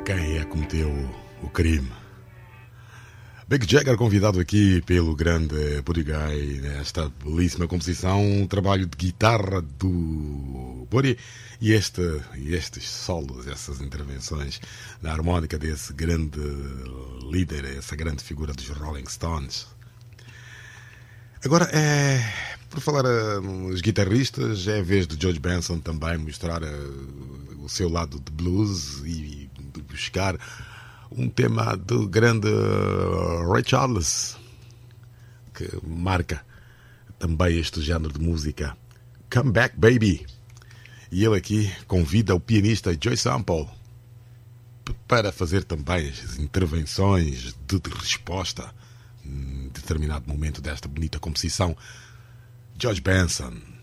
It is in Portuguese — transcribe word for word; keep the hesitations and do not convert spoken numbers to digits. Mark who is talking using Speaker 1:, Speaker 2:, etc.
Speaker 1: Quem é que cometeu o crime? Mick Jagger, convidado aqui pelo grande Buddy Guy nesta belíssima composição, um trabalho de guitarra do Buddy e, este, e estes solos, essas intervenções na harmónica desse grande líder, essa grande figura dos Rolling Stones. Agora, é, por falar nos guitarristas, é a vez de George Benson também mostrar uh, o seu lado de blues e de buscar um tema do grande Ray Charles, que marca também este género de música, Come Back Baby. E ele aqui convida o pianista Joey Sample para fazer também as intervenções de, de resposta em determinado momento desta bonita composição. George Benson.